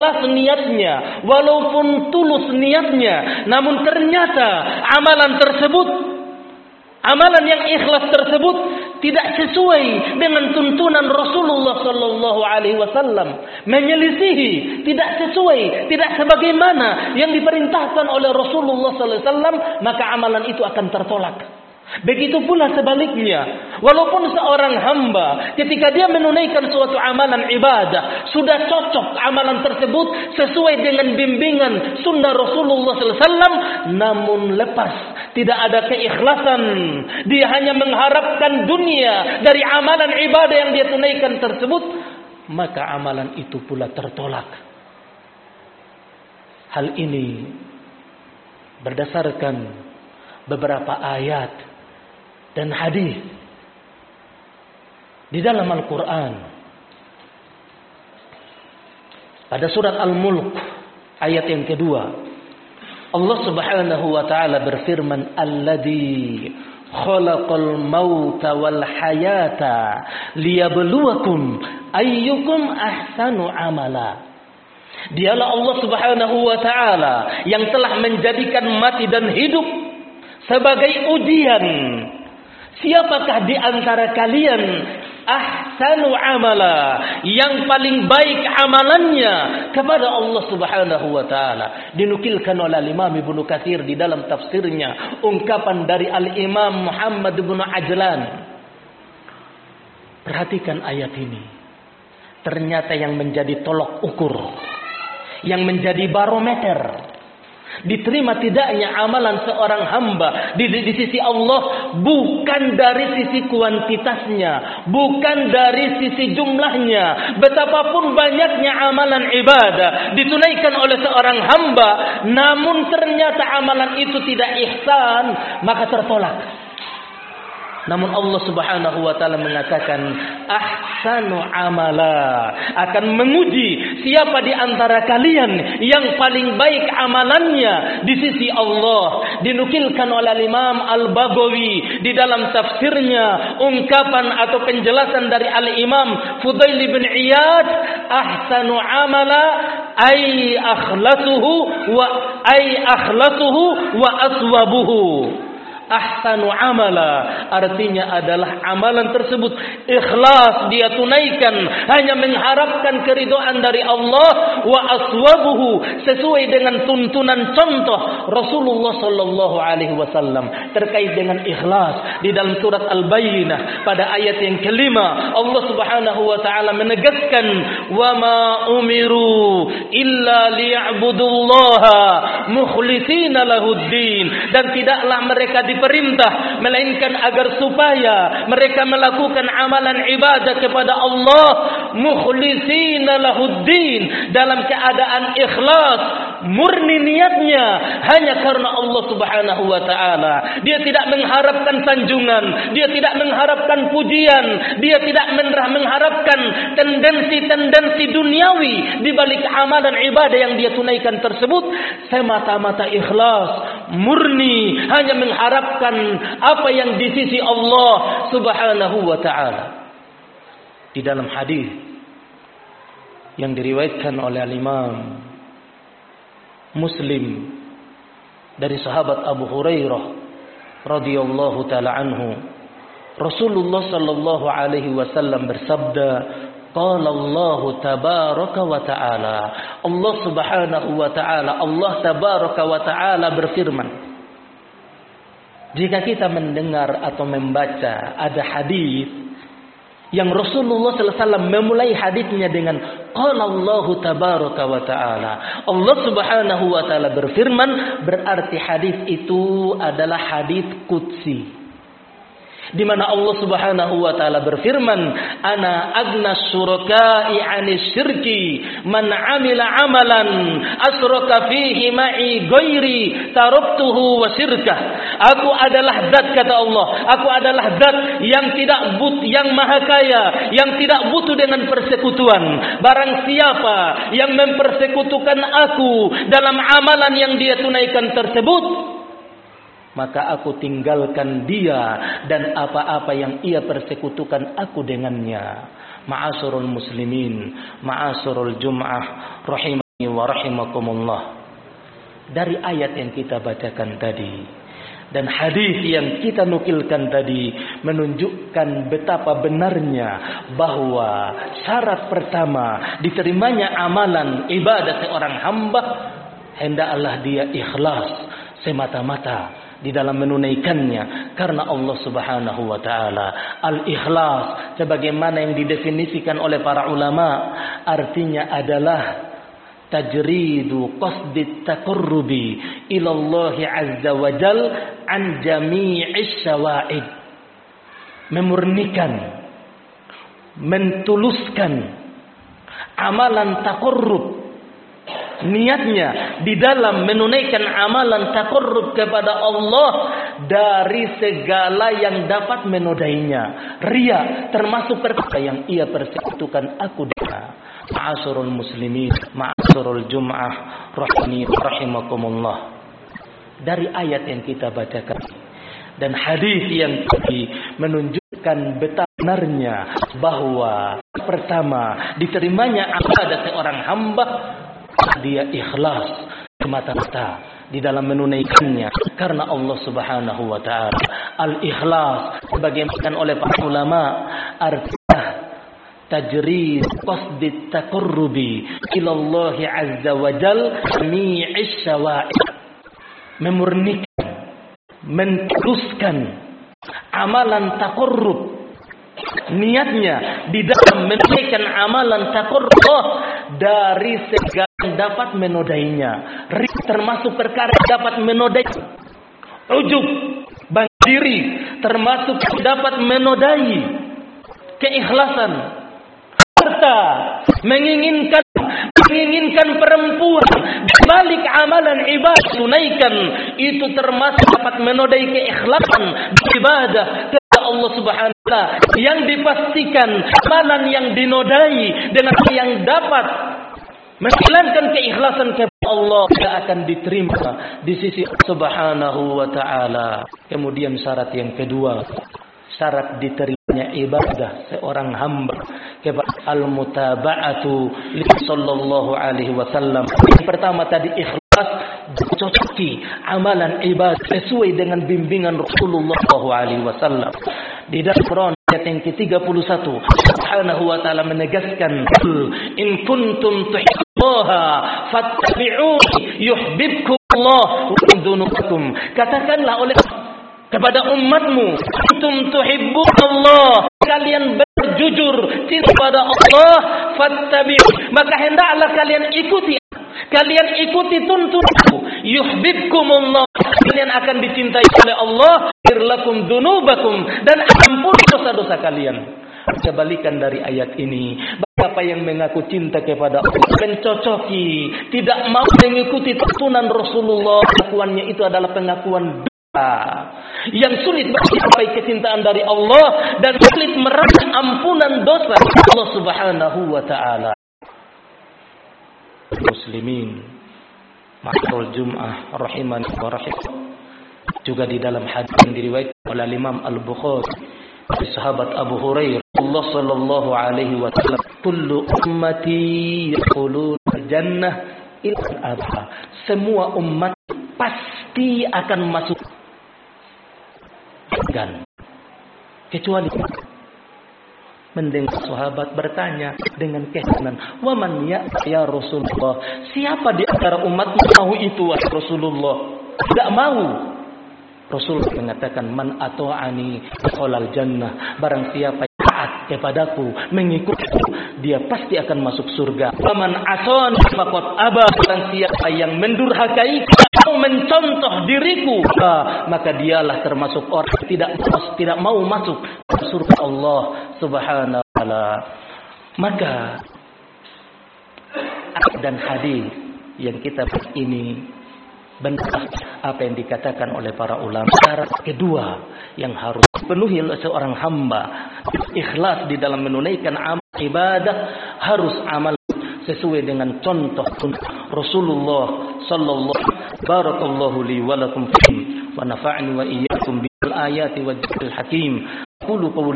niatnya, walaupun tulus niatnya, namun ternyata amalan tersebut, amalan yang ikhlas tersebut tidak sesuai dengan tuntunan Rasulullah sallallahu alaihi wasallam, menyelisihi, tidak sesuai, tidak sebagaimana yang diperintahkan oleh Rasulullah sallallahu alaihi wasallam, maka amalan itu akan tertolak. Begitu pula sebaliknya, walaupun seorang hamba ketika dia menunaikan suatu amalan ibadah sudah cocok amalan tersebut sesuai dengan bimbingan sunnah Rasulullah sallallahu alaihi wasallam, namun lepas, tidak ada keikhlasan, dia hanya mengharapkan dunia dari amalan ibadah yang dia tunaikan tersebut, maka amalan itu pula tertolak. Hal ini berdasarkan beberapa ayat dan hadis di dalam Al-Quran. Pada surat Al-Mulk ayat yang kedua, Allah Subhanahu wa taala berfirman, "Alladzi khalaqal mauta wal hayata liyabluwakum ayyukum ahsanu amala." Dialah Allah Subhanahu wa taala yang telah menjadikan mati dan hidup sebagai ujian. Siapakah di antara kalian ahsanu amala, yang paling baik amalannya kepada Allah Subhanahu wa taala. Dinukilkan oleh Imam Ibnu Katsir di dalam tafsirnya ungkapan dari Al-Imam Muhammad bin Ajlan. Perhatikan ayat ini. Ternyata yang menjadi tolok ukur, yang menjadi barometer diterima tidaknya amalan seorang hamba di sisi Allah bukan dari sisi kuantitasnya, bukan dari sisi jumlahnya. Betapapun banyaknya amalan ibadah ditunaikan oleh seorang hamba, namun ternyata amalan itu tidak ihsan, maka tertolak. Namun Allah Subhanahu wa taala mengatakan ahsanu amala, akan menguji siapa di antara kalian yang paling baik amalannya di sisi Allah. Dinukilkan oleh Imam Al-Baghawi di dalam tafsirnya ungkapan atau penjelasan dari Al-Imam Fudail bin Iyad, ahsanu amala ay akhlasuhu wa aswabuhu. Ahsanu amala artinya adalah amalan tersebut ikhlas dia tunaikan hanya mengharapkan keridhaan dari Allah, wa aswabuhu sesuai dengan tuntunan contoh Rasulullah sallallahu alaihi wasallam terkait dengan ikhlas. Di dalam surat Al-Bayyinah pada ayat yang kelima, Allah Subhanahu wa taala menegaskan, wa ma umiru illa liya'budullaha mukhlishina lahuddin, dan tidaklah mereka diperintah melainkan agar supaya mereka melakukan amalan ibadah kepada Allah mukhlishina lahuddin, dalam keadaan ikhlas, murni niatnya hanya karena Allah Subhanahu wa taala. Dia tidak mengharapkan sanjungan, dia tidak mengharapkan pujian, dia tidak mengharapkan tendensi-tendensi duniawi di balik amalan ibadah yang dia tunaikan tersebut. Semata-mata ikhlas, murni, hanya mengharapkan apa yang di sisi Allah Subhanahu wa taala. Di dalam hadis yang diriwayatkan oleh Imam Muslim dari sahabat Abu Hurairah radhiyallahu taala anhu, Rasulullah sallallahu alaihi wasallam bersabda, qala Allah tabaraka wa taala, Allah Subhanahu wa taala, Allah tabaraka wa taala berfirman. Jika kita mendengar atau membaca ada hadis yang Rasulullah sallallahu alaihi wasallam memulai hadisnya dengan qala Allah tabaraka wa taala, Allah Subhanahu wa taala berfirman, berarti hadis itu adalah hadis qudsi, di mana Allah Subhanahu wa taala berfirman, ana agna syuraka'i 'anis syirki man 'amila 'amalan asyraka fihi ma'i ghairi taraktuhu wa syirkah. Aku adalah zat, kata Allah, aku adalah zat yang tidak yang maha kaya, yang tidak butuh dengan persekutuan. Barang siapa yang mempersekutukan aku dalam amalan yang dia tunaikan tersebut, maka aku tinggalkan dia dan apa-apa yang ia persekutukan aku dengannya. Ma'asyiral muslimin, ma'asyiral jum'ah rahimah. wa rahimakumullah. Dari ayat yang kita bacakan tadi dan hadis yang kita nukilkan tadi menunjukkan betapa benarnya bahwa syarat pertama diterimanya amalan ibadah seorang hamba hendaklah dia ikhlas semata-mata di dalam menunaikannya karena Allah Subhanahu wa taala. Al-ikhlas sebagaimana yang didefinisikan oleh para ulama artinya adalah tajridu qasdit taqarrubi ila Allah azza wa jal an jami'is syawa'id. Memurnikan, mentuluskan amalan taqarrub, niatnya di dalam menunaikan amalan taqarrub kepada Allah dari segala yang dapat menodainya. Riya termasuk perkara yang ia persekutukan aku dengan. Ma'asyiral muslimin, ma'asyiral jum'ah rahimani rahimakumullah. Dari ayat yang kita bacakan dan hadis yang tadi menunjukkan betapa benarnya bahwa pertama diterimanya ibadah seorang hamba dia ikhlas semata-mata di dalam menunaikannya karena Allah Subhanahu wa taala. Al-ikhlas sebagaimana oleh para ulama artinya tajrid qasdit taqarrubi ila Allah azza wa jal jami'is syawa'id. Memurnikan, mentuluskan amalan taqarrub, niatnya di dalam menunaikan amalan taqarrub dari segala yang dapat menodainya. Termasuk perkara yang dapat menodai ujub, bangga diri, termasuk dapat menodai keikhlasan, serta menginginkan perempuan di balik amalan ibadah tunaikan itu termasuk dapat menodai keikhlasan ibadah kepada Allah Subhanahu wa taala yang dipastikan amalan yang dinodai dengan yang dapat menjalankan keikhlasan kepada Allah tidak akan diterima di sisi Subhanahu wa taala. Kemudian syarat yang kedua, syarat diterimanya ibadah seorang hamba kepada al-mutaba'atu li sallallahu alaihi wasallam. Yang pertama tadi ikhlas, cocoki amalan ibadah sesuai dengan bimbingan Rasulullah sallallahu alaihi wasallam. Di dalam Quran ayat yang ke-31 Subhanahu wa taala menegaskan, in kuntum tuhibbuha fattabi'uni yuhibbukumullah wa yaghfir. Katakanlah oleh kepada umatmu, antum tuhibbunallah, kalian berjujur cinta kepada Allah, fattabi'u, maka hendaklah kalian ikuti tuntunanku, yuhibbukumullah, kalian akan dicintai oleh Allah, yaghfir dzunubakum, dan ampuni dosa-dosa kalian. Kebalikan dari ayat ini, siapa yang mengaku cinta kepada Allah mencocoki, tidak mau mengikuti tuntunan Rasulullah, pengakuannya itu adalah pengakuan yang sulit mencapai kecintaan dari Allah dan sulit meraih ampunan dosa Allah Subhanahu wa taala. Muslimin, ma'asyiral jum'ah rahimani wa rahimakumullah. Juga di dalam hadis yang diriwayatkan oleh Imam Al-Bukhari dari sahabat Abu Hurairah, Allah sallallahu alaihi wasallam, kullu ummati yadkhulul jannah illa aba. Semua umat pasti akan masuk kecuali mendengar sahabat bertanya dengan keheranan, "Wa man ya Rasulullah?" Siapa di antara umat mau itu wahai Rasulullah? Tidak mau. Rasul mengatakan, "Man ata'ani dakhalal jannah." Barang siapa yang taat kepadaku, mengikutku, dia pasti akan masuk surga. "Wa man asani faqad aba." Barang siapa yang mendurhakai atau mencontoh diriku, maka dialah termasuk orang tidak mau masuk surga Allah Subhanahu wa taala. Maka dan hadis yang kita bahas ini benar apa yang dikatakan oleh para ulama. Syarat kedua yang harus dipenuhi oleh seorang hamba ikhlas di dalam menunaikan amal ibadah, harus amal sesuai dengan contoh Rasulullah sallallahu alaihi wasallam. Barakallahu li wa lakum fihi wa nafa'ani wa iyyakum bil ayati wal hakim. Qulu